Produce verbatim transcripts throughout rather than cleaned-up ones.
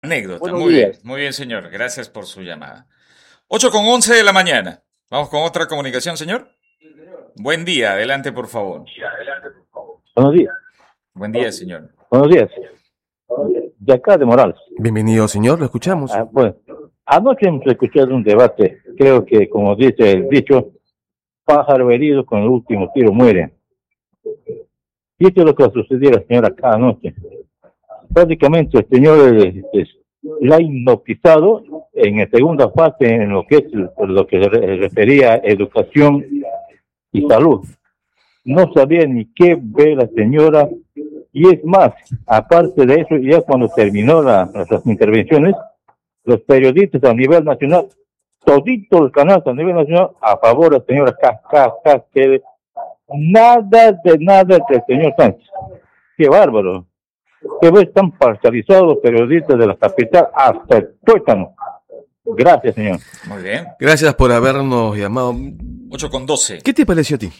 Anécdota, Buenos muy días. bien, muy bien, señor. Gracias por su llamada. ocho con once de la mañana. Vamos con otra comunicación, señor. Buen día, adelante, por favor. Buenos días. Buen día, señor. Buenos días. De acá de Morales. Bienvenido, señor, lo escuchamos. Ah, bueno, anoche hemos escuchado un debate. Creo que, como dice el dicho, pájaro herido con el último tiro muere. Y esto es lo que sucedió a la señora acá anoche. Prácticamente el señor eh, eh, la ha hipnotizado en la segunda fase en lo que es lo que se re- refería a educación y salud. No sabía ni qué ve la señora, y es más, aparte de eso, ya cuando terminó la, las intervenciones, los periodistas a nivel nacional, todito el canal a nivel nacional, a favor de la señora K, K, K, que nada de nada del señor Sánchez. Qué bárbaro. Que ves tan parcializados los periodistas de la capital hasta el tuétano. Gracias, señor. Muy bien. Gracias por habernos llamado. ocho con doce. ¿Qué te pareció a ti?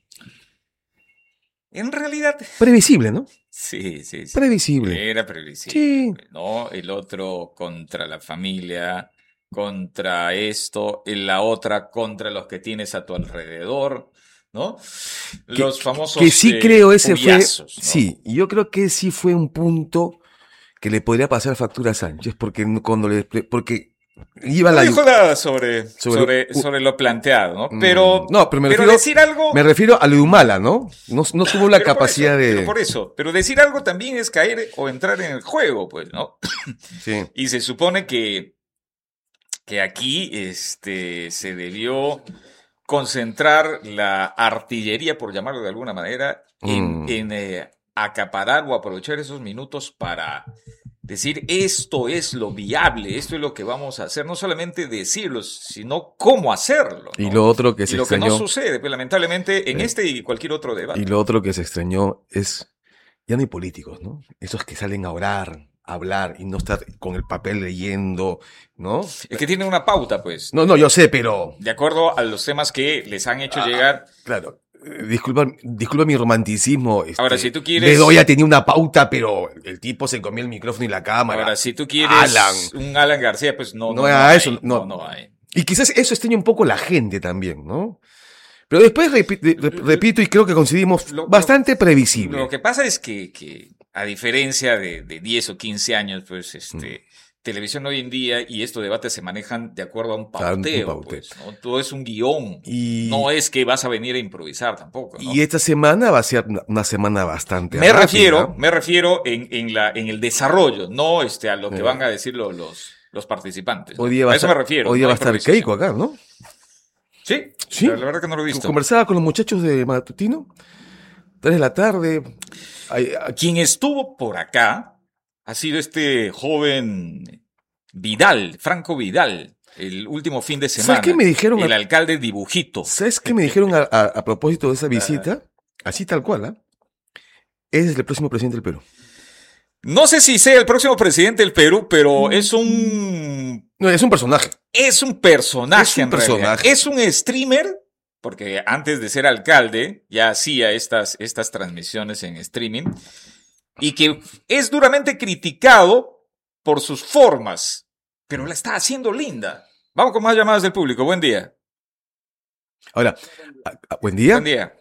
En realidad, Previsible, ¿no? sí, sí, sí. Previsible. Era previsible. Sí. ¿No? El otro contra la familia, contra esto, y la otra contra los que tienes a tu alrededor, ¿no? Los Que- famosos Que sí eh, creo ese fue. puyazos, ¿no? Sí, yo creo que sí fue un punto que le podría pasar factura a Sánchez, porque cuando le. Porque iba No la. dijo nada sobre, sobre- sobre, sobre lo planteado, ¿no? Mm, Pero, no, pero me refiero- decir algo... Me refiero a lo de Humala, ¿no? No, no tuvo la pero por capacidad eso, de. Pero por eso, pero decir algo también es caer o entrar en el juego, pues, ¿no? Sí. Y se supone que, que aquí este, se debió concentrar la artillería, por llamarlo de alguna manera, en, Mm. en eh, acaparar o aprovechar esos minutos para decir esto es lo viable, esto es lo que vamos a hacer, no solamente decirlo, sino cómo hacerlo, ¿no? Y lo otro que Y se lo que no extrañó. sucede, pues, lamentablemente, en Sí. este y cualquier otro debate. Y lo otro que se extrañó es. Ya no hay políticos, ¿no? Esos que salen a orar, a hablar y no estar con el papel leyendo, ¿no? Es que tienen una pauta, pues, No, no, yo sé, pero. de acuerdo a los temas que les han hecho Ah, llegar. Claro. eh, Disculpa, disculpa mi romanticismo. este, Ahora, si tú quieres- Bedoya tenía una pauta, pero el tipo se comió el micrófono y la cámara. Ahora, si tú quieres Alan. un Alan García, pues no, No, no, a hay, eso, no. no, no hay. Y quizás eso extraña un poco la gente también, ¿no? Pero después, repi- de- rep- repito, y creo que coincidimos, Lo- lo- bastante previsible. Lo que pasa es que, que a diferencia de, de diez o quince años, pues, este, televisión hoy en día y estos debates se manejan de acuerdo a un Claro, un pauteo, pauteo. pues, ¿no? Todo es un guión. Y, No es que vas a venir a improvisar tampoco, ¿no? y esta semana va a ser una, una semana bastante Me rápida. refiero, me refiero en, en la, en el desarrollo, no este, a lo que Sí. van a decir los, los, los participantes. ¿no? Hoy día va A a eso estar, me refiero. hoy día no va a estar improvisación. Keiko acá, ¿no? Sí, Sí. la, la verdad que no lo he visto. Conversaba con los muchachos de Matutino, tres de la tarde. Ay, ay, Quien estuvo por acá ha sido este joven Vidal, Franco Vidal, el último fin de semana. ¿Sabes qué me dijeron? El a- alcalde Dibujito. ¿Sabes qué me dijeron a, a- a propósito de esa visita? Así tal cual, ¿ah? Es el próximo presidente del Perú. No sé si sea el próximo presidente del Perú, pero Mm. es un No, es un personaje. es un personaje Es un en realidad. personaje. Es un streamer, porque antes de ser alcalde ya hacía estas, estas transmisiones en streaming, y que es duramente criticado por sus formas, pero la está haciendo linda. Vamos con más llamadas del público. Buen día. Ahora, a- a- buen día. Buen día.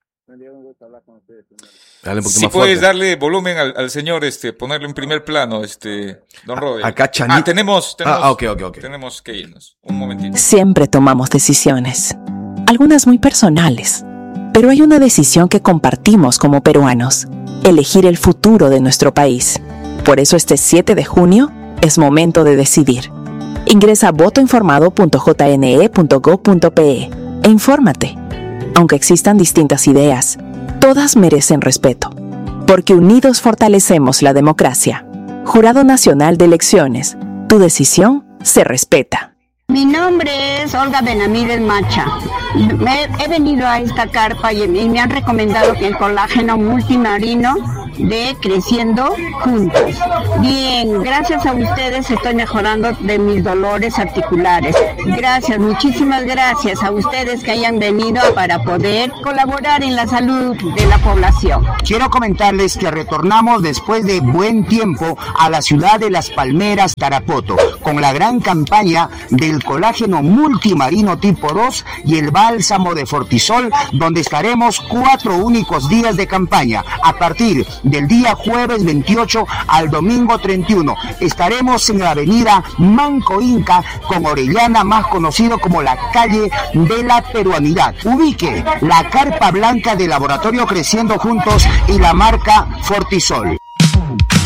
Dale un poquito Si más puedes fuerte. darle volumen al, al señor, este, ponerlo en primer plano, este, don Roy. Acá Chanit. Ah, tenemos, tenemos, Ah, ok, ok, ok. tenemos que irnos. Un momentito. Siempre tomamos decisiones, algunas muy personales, pero hay una decisión que compartimos como peruanos, elegir el futuro de nuestro país. Por eso este siete de junio es momento de decidir. Ingresa a voto informado punto j n e punto gob punto p e e infórmate. Aunque existan distintas ideas, todas merecen respeto, porque unidos fortalecemos la democracia. Jurado Nacional de Elecciones, tu decisión se respeta. Mi nombre es Olga Benavides Macha. Me- he venido a esta carpa y, y me han recomendado que el colágeno multimarino de Creciendo Juntos. Bien, gracias a ustedes estoy mejorando de mis dolores articulares. Gracias, muchísimas gracias a ustedes que hayan venido para poder colaborar en la salud de la población. Quiero comentarles que retornamos después de buen tiempo a la ciudad de Las Palmeras, Tarapoto, con la gran campaña del colágeno multimarino tipo dos y el bálsamo de Fortisol, donde estaremos cuatro únicos días de campaña, a partir del día jueves veintiocho al domingo treinta y uno. Estaremos en la avenida Manco Inca con Orellana, más conocido como la calle de la peruanidad. Ubique la carpa blanca del Laboratorio Creciendo Juntos y la marca Fortisol.